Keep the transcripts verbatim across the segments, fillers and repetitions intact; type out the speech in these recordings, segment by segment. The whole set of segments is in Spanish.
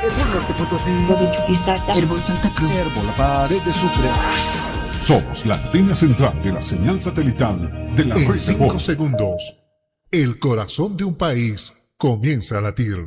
Herbol Norte Potosí, Herbol Santa Cruz, Herbol La Paz, desde Sucre. Somos la antena central de la señal satelital de la red. En cinco segundos, el corazón de un país comienza a latir.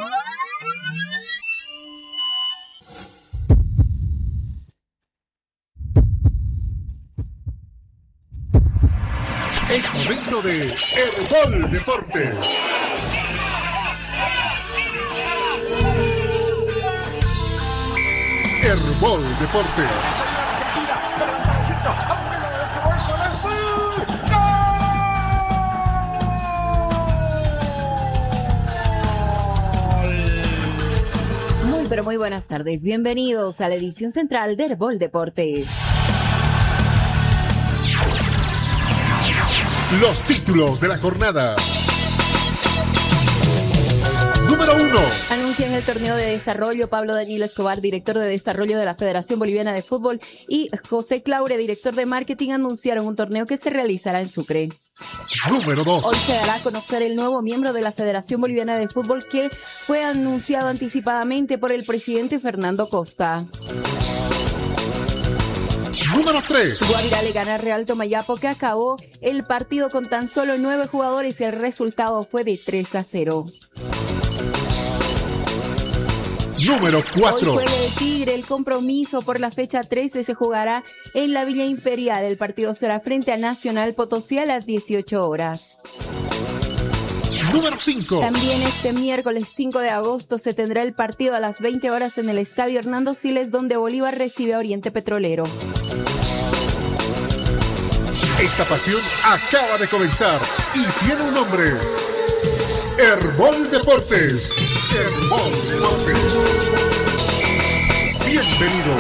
Es momento de Herbol Deportes. Herbol Deportes. Muy pero muy buenas tardes. Bienvenidos a la edición central de Herbol Deportes. Los títulos de la jornada. Número uno. Anuncian el torneo de desarrollo Pablo Daniel Escobar, director de desarrollo de la Federación Boliviana de Fútbol, y José Claure, director de marketing, anunciaron un torneo que se realizará en Sucre. Número dos. Hoy se dará a conocer el nuevo miembro de la Federación Boliviana de Fútbol, que fue anunciado anticipadamente por el presidente Fernando Costa. Número tres. Guavirá le gana a Real Tomayapo, que acabó el partido con tan solo nueve jugadores y el resultado fue de tres a cero. Número cuatro. Hoy juega el Tigre. El compromiso por la fecha trece se jugará en la Villa Imperial. El partido será frente a Nacional Potosí a las dieciocho horas. Número cinco. También este miércoles cinco de agosto se tendrá el partido a las veinte horas en el Estadio Hernando Siles, donde Bolívar recibe a Oriente Petrolero. Esta pasión acaba de comenzar y tiene un nombre. Herbol Deportes. Herbol Deportes. Bienvenido.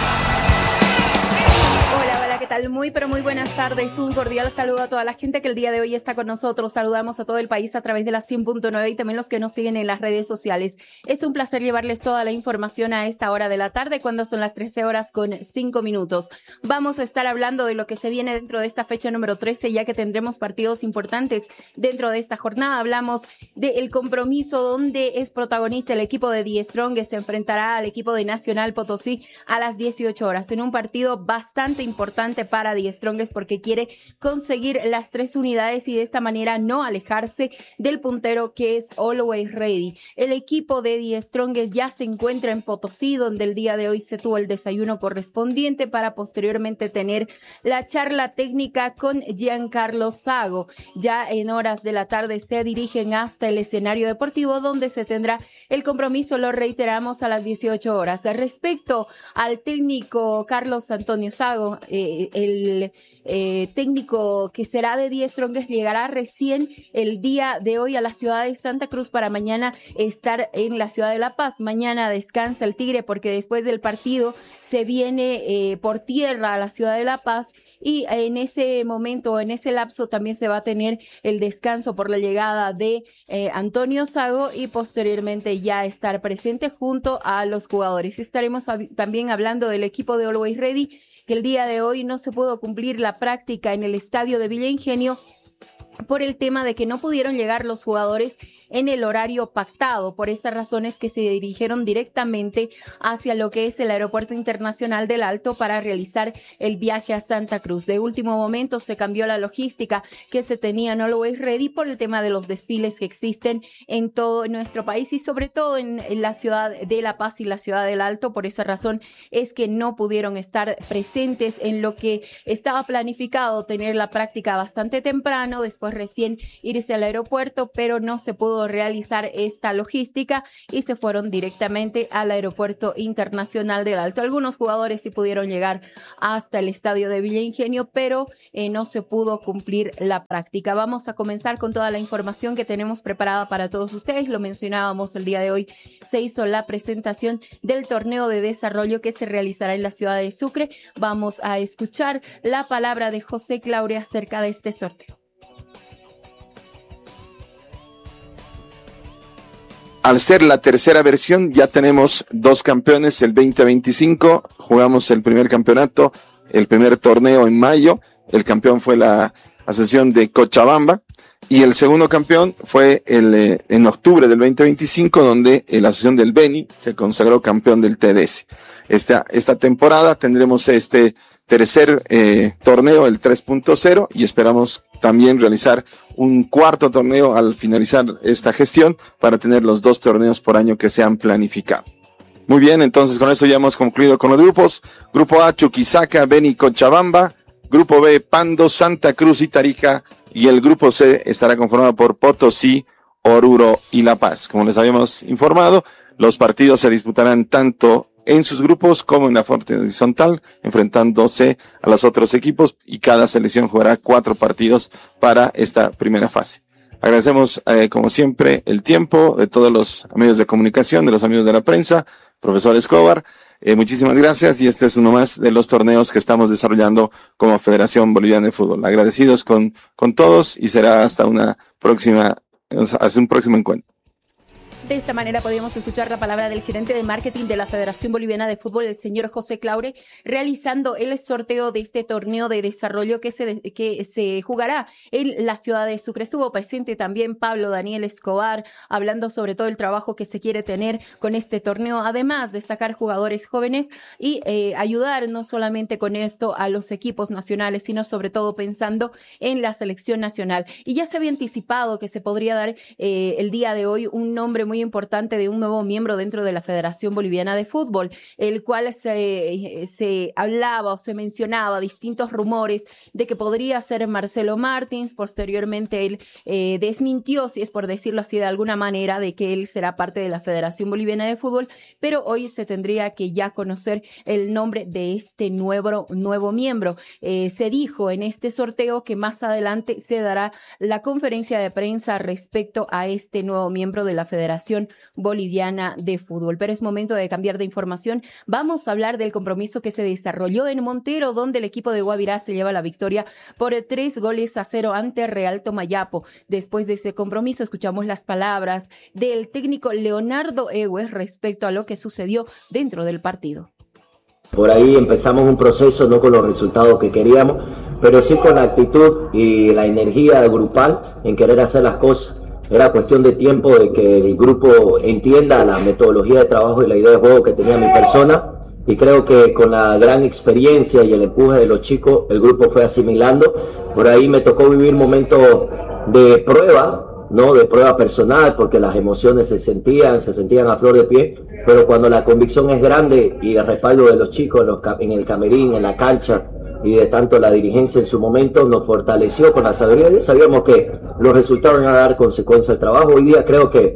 ¿Qué tal? Muy, pero muy buenas tardes. Un cordial saludo a toda la gente que el día de hoy está con nosotros. Saludamos a todo el país a través de la cien punto nueve y también los que nos siguen en las redes sociales. Es un placer llevarles toda la información a esta hora de la tarde, cuando son las trece horas con cinco minutos. Vamos a estar hablando de lo que se viene dentro de esta fecha número trece, ya que tendremos partidos importantes dentro de esta jornada. Hablamos del compromiso donde es protagonista el equipo de Die Strong, que se enfrentará al equipo de Nacional Potosí a las dieciocho horas, en un partido bastante importante para Die Strongest, porque quiere conseguir las tres unidades y de esta manera no alejarse del puntero, que es Always Ready. El equipo de Die Strongest ya se encuentra en Potosí, donde el día de hoy se tuvo el desayuno correspondiente para posteriormente tener la charla técnica con Giancarlo Zago. Ya en horas de la tarde se dirigen hasta el escenario deportivo, donde se tendrá el compromiso, lo reiteramos, a las dieciocho horas. Respecto al técnico Carlos Antonio Zago, eh, el eh, técnico que será de Die Strongest llegará recién el día de hoy a la ciudad de Santa Cruz para mañana estar en la ciudad de La Paz. Mañana descansa el Tigre, porque después del partido se viene eh, por tierra a la ciudad de La Paz, y en ese momento, en ese lapso, también se va a tener el descanso por la llegada de eh, Antonio Zago, y posteriormente ya estar presente junto a los jugadores. Estaremos hab- también hablando del equipo de Always Ready, que el día de hoy no se pudo cumplir la práctica en el estadio de Villa Ingenio por el tema de que no pudieron llegar los jugadores en el horario pactado. Por esas razones que se dirigieron directamente hacia lo que es el Aeropuerto Internacional del Alto para realizar el viaje a Santa Cruz. De último momento se cambió la logística que se tenía en Always Ready por el tema de los desfiles que existen en todo nuestro país y sobre todo en, en la ciudad de La Paz y la ciudad del Alto. Por esa razón es que no pudieron estar presentes en lo que estaba planificado, tener la práctica bastante temprano, después recién irse al aeropuerto, pero no se pudo realizar esta logística y se fueron directamente al Aeropuerto Internacional del Alto. Algunos jugadores sí pudieron llegar hasta el estadio de Villa Ingenio, pero eh, no se pudo cumplir la práctica. Vamos a comenzar con toda la información que tenemos preparada para todos ustedes. Lo mencionábamos el día de hoy, se hizo la presentación del torneo de desarrollo que se realizará en la ciudad de Sucre. Vamos a escuchar la palabra de José Claure acerca de este sorteo. Al ser la tercera versión, ya tenemos dos campeones el veinte veinticinco, jugamos el primer campeonato, el primer torneo en mayo, el campeón fue la Asociación de Cochabamba, y el segundo campeón fue el, eh, en octubre del veinte veinticinco, donde eh, la asociación del Beni se consagró campeón del T D S. Esta, esta temporada tendremos este tercer eh, torneo, el tres punto cero, y esperamos también realizar un cuarto torneo al finalizar esta gestión para tener los dos torneos por año que se han planificado. Muy bien, entonces con eso ya hemos concluido con los grupos. Grupo A, Chuquisaca, Beni, Cochabamba. Grupo B, Pando, Santa Cruz y Tarija. Y el grupo C estará conformado por Potosí, Oruro y La Paz. Como les habíamos informado, los partidos se disputarán tanto en sus grupos como en la forma horizontal, enfrentándose a los otros equipos, y cada selección jugará cuatro partidos para esta primera fase. Agradecemos, eh, como siempre, el tiempo de todos los medios de comunicación, de los amigos de la prensa. Profesor Escobar, eh, muchísimas gracias, y este es uno más de los torneos que estamos desarrollando como Federación Boliviana de Fútbol. Agradecidos con, con todos, y será hasta una próxima, hasta un próximo encuentro. De esta manera podemos escuchar la palabra del gerente de marketing de la Federación Boliviana de Fútbol, el señor José Claure, realizando el sorteo de este torneo de desarrollo que se, que se jugará en la ciudad de Sucre. Estuvo presente también Pablo Daniel Escobar, hablando sobre todo el trabajo que se quiere tener con este torneo, además de sacar jugadores jóvenes y eh, ayudar no solamente con esto a los equipos nacionales, sino sobre todo pensando en la selección nacional. Y ya se había anticipado que se podría dar eh, el día de hoy un nombre muy muy importante de un nuevo miembro dentro de la Federación Boliviana de Fútbol, el cual se, se hablaba o se mencionaba distintos rumores de que podría ser Marcelo Martins. Posteriormente él eh, desmintió, si es por decirlo así de alguna manera, de que él será parte de la Federación Boliviana de Fútbol, pero hoy se tendría que ya conocer el nombre de este nuevo, nuevo miembro. Eh, se dijo en este sorteo que más adelante se dará la conferencia de prensa respecto a este nuevo miembro de la Federación Boliviana de Fútbol. Pero es momento de cambiar de información. Vamos a hablar del compromiso que se desarrolló en Montero, donde el equipo de Guavirá se lleva la victoria por tres goles a cero ante Real Tomayapo. Después de ese compromiso, escuchamos las palabras del técnico Leonardo Egues respecto a lo que sucedió dentro del partido. Por ahí empezamos un proceso no con los resultados que queríamos, pero sí con la actitud y la energía grupal en querer hacer las cosas. Era cuestión de tiempo de que el grupo entienda la metodología de trabajo y la idea de juego que tenía mi persona, y creo que con la gran experiencia y el empuje de los chicos el grupo fue asimilando. Por ahí me tocó vivir momentos de prueba, ¿no? De prueba personal, porque las emociones se sentían, se sentían a flor de piel, pero cuando la convicción es grande y el respaldo de los chicos en, los, en el camerín, en la cancha, y de tanto la dirigencia en su momento nos fortaleció con la sabiduría. Sabíamos que los resultados iban a dar consecuencia al trabajo. Hoy día creo que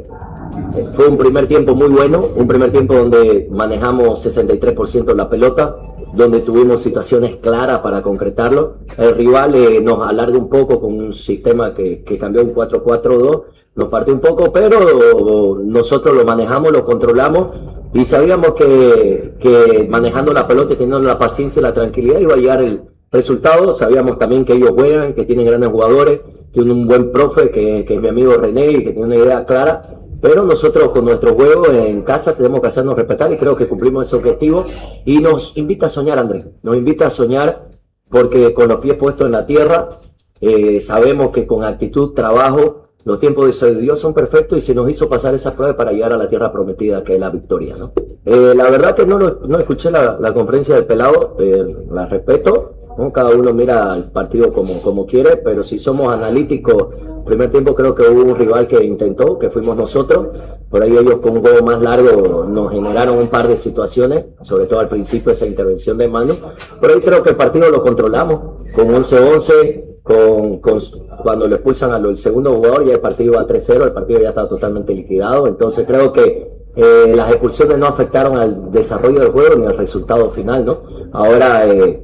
fue un primer tiempo muy bueno, un primer tiempo donde manejamos sesenta y tres por ciento la pelota, donde tuvimos situaciones claras para concretarlo. El rival eh, nos alarga un poco con un sistema que, que cambió un cuatro cuatro dos, nos partió un poco, pero nosotros lo manejamos, lo controlamos, y sabíamos que, que manejando la pelota y teniendo la paciencia y la tranquilidad iba a llegar el resultado. Sabíamos también que ellos juegan, que tienen grandes jugadores, tienen un buen profe que, que es mi amigo René y que tiene una idea clara, pero nosotros con nuestro juego en casa tenemos que hacernos respetar, y creo que cumplimos ese objetivo. Y nos invita a soñar, Andrés, nos invita a soñar, porque con los pies puestos en la tierra, eh, sabemos que con actitud, trabajo, los tiempos de Dios son perfectos, y se nos hizo pasar esa prueba para llegar a la tierra prometida, que es la victoria, ¿no? Eh, la verdad que no, no escuché la, la conferencia del pelado, eh, la respeto, ¿no? Cada uno mira el partido como, como quiere, pero si somos analíticos, primer tiempo creo que hubo un rival que intentó, que fuimos nosotros. Por ahí ellos con un juego más largo nos generaron un par de situaciones, sobre todo al principio esa intervención de mano, pero ahí creo que el partido lo controlamos, con once once, con, con, cuando le expulsan al segundo jugador ya el partido va a tres cero, el partido ya está totalmente liquidado. Entonces creo que eh, las expulsiones no afectaron al desarrollo del juego ni al resultado final, ¿no? Ahora, eh,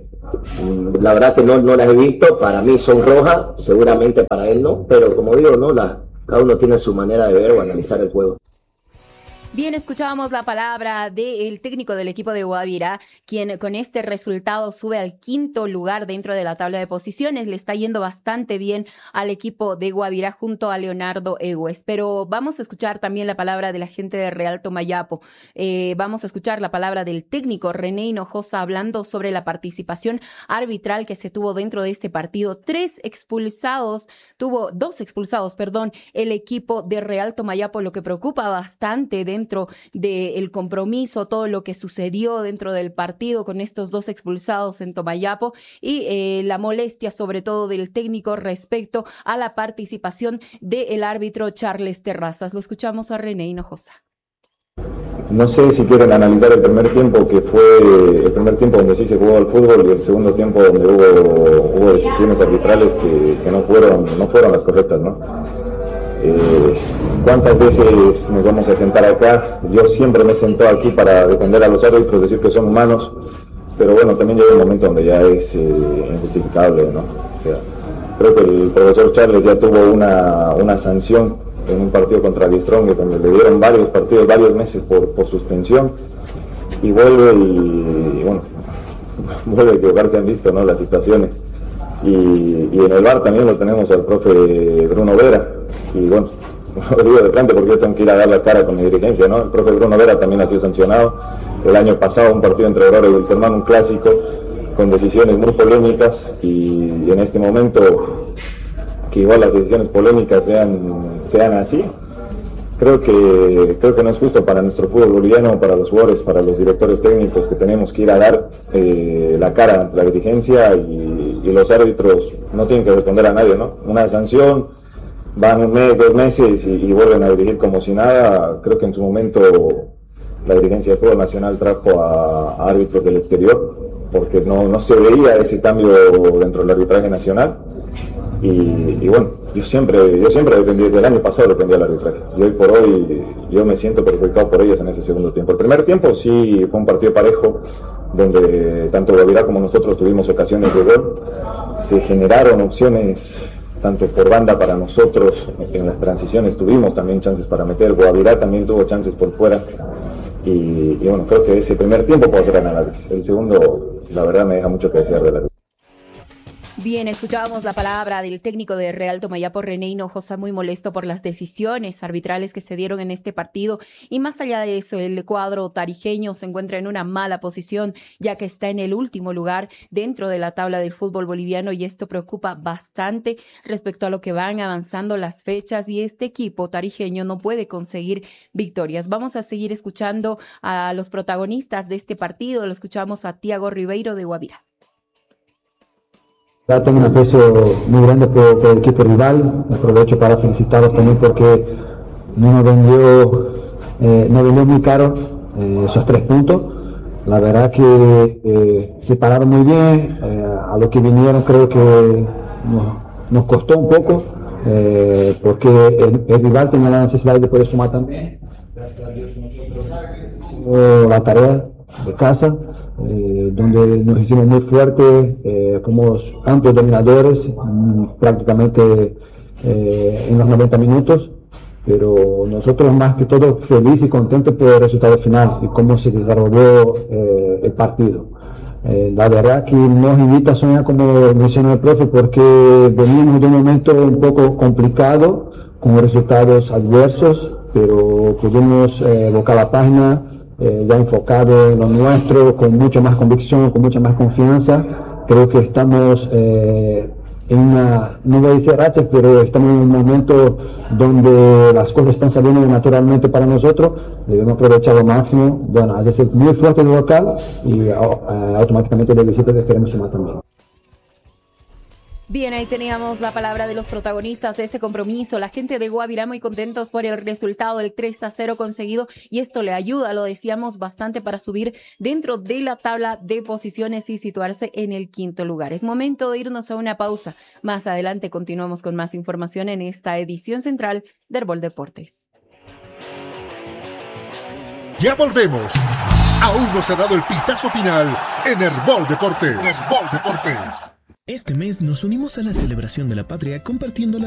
la verdad que no, no las he visto, para mí son rojas, seguramente para él no, pero como digo, no, la, cada uno tiene su manera de ver o analizar el juego. Bien, escuchábamos la palabra del técnico del equipo de Guavirá, quien con este resultado sube al quinto lugar dentro de la tabla de posiciones. Le está yendo bastante bien al equipo de Guavirá junto a Leonardo Egues. Pero vamos a escuchar también la palabra de la gente de Real Tomayapo. Eh, vamos a escuchar la palabra del técnico René Hinojosa hablando sobre la participación arbitral que se tuvo dentro de este partido. Tres expulsados, tuvo dos expulsados, perdón, el equipo de Real Tomayapo, lo que preocupa bastante dentro dentro del compromiso, todo lo que sucedió dentro del partido con estos dos expulsados en Tomayapo y eh, la molestia sobre todo del técnico respecto a la participación del árbitro Charles Terrazas. Lo escuchamos a René Hinojosa. No sé si quieren analizar el primer tiempo, que fue el primer tiempo donde sí se jugó al fútbol, y el segundo tiempo donde hubo, hubo decisiones arbitrales que, que no fueron, no fueron las correctas, ¿no? Eh, ¿Cuántas veces nos vamos a sentar acá? Yo siempre me sento aquí para defender a los árbitros, decir que son humanos, pero bueno, también llega un momento donde ya es eh, injustificable, ¿no? O sea, creo que el profesor Charles ya tuvo una, una sanción en un partido contra The Strongest, donde le dieron varios partidos, varios meses por, por suspensión, y vuelve y, y bueno, vuelve a equivocarse, han visto, ¿no?, las situaciones. Y, y en el V A R también lo tenemos al profe Bruno Vera, y bueno, lo digo de frente porque yo tengo que ir a dar la cara con mi dirigencia, ¿no? El profe Bruno Vera también ha sido sancionado el año pasado, un partido entre Aurora y Wilstermann, un clásico, con decisiones muy polémicas, y, y en este momento, que igual las decisiones polémicas sean, sean así, creo que, creo que no es justo para nuestro fútbol boliviano, para los jugadores, para los directores técnicos, que tenemos que ir a dar eh, la cara ante la dirigencia, y, y los árbitros no tienen que responder a nadie, ¿no? Una sanción, van un mes, dos meses y, y vuelven a dirigir como si nada. Creo que en su momento la dirigencia del fútbol nacional trajo a, a árbitros del exterior, porque no, no se veía ese cambio dentro del arbitraje nacional. Y, y bueno, yo siempre, yo siempre defendí, desde el año pasado defendí al arbitraje, y hoy por hoy yo me siento perjudicado por ellos en ese segundo tiempo. El primer tiempo sí fue un partido parejo, donde tanto Guavirá como nosotros tuvimos ocasiones de gol, se generaron opciones tanto por banda para nosotros, en las transiciones tuvimos también chances para meter, Guavirá también tuvo chances por fuera, y, y bueno, creo que ese primer tiempo puedo hacer análisis. El segundo, la verdad, me deja mucho que desear de la. Bien, escuchábamos la palabra del técnico de Real Tomayapo, René Hinojosa, muy molesto por las decisiones arbitrales que se dieron en este partido. Y más allá de eso, el cuadro tarijeño se encuentra en una mala posición, ya que está en el último lugar dentro de la tabla del fútbol boliviano, y esto preocupa bastante respecto a lo que van avanzando las fechas, y este equipo tarijeño no puede conseguir victorias. Vamos a seguir escuchando a los protagonistas de este partido. Lo escuchamos a Tiago Ribeiro de Guavirá. Tengo un aprecio muy grande por, por el equipo rival. Aprovecho para felicitarlos también porque no nos vendió, eh, no vendió muy caro eh, esos tres puntos. La verdad que eh, se pararon muy bien. Eh, a lo que vinieron creo que nos, nos costó un poco eh, porque el, el rival tenía la necesidad de poder sumar también. Gracias a Dios nosotros hicimos la tarea de casa. Eh, donde nos hicimos muy fuertes, eh, fuimos amplios dominadores mm, prácticamente eh, en los noventa minutos, pero nosotros más que todo felices y contentos por el resultado final y cómo se desarrolló eh, el partido. Eh, la verdad que nos invita a soñar, como mencionó el profe, porque veníamos de un momento un poco complicado con resultados adversos, pero pudimos eh, bocar la página, Eh, ya enfocado en lo nuestro, con mucha más convicción, con mucha más confianza. Creo que estamos eh, en una, no voy a decir racha, pero estamos en un momento donde las cosas están saliendo naturalmente para nosotros. Debemos aprovechar lo máximo. Bueno, ha de ser muy fuerte el local y uh, automáticamente de visita queremos sumar también. Bien, ahí teníamos la palabra de los protagonistas de este compromiso. La gente de Guavirá muy contentos por el resultado del tres a cero conseguido, y esto le ayuda, lo decíamos, bastante para subir dentro de la tabla de posiciones y situarse en el quinto lugar. Es momento de irnos a una pausa. Más adelante continuamos con más información en esta edición central de Herbol Deportes. Ya volvemos. Aún no se ha dado el pitazo final en Herbol Deportes. Herbol Deportes. Este mes nos unimos a la celebración de la patria compartiendo la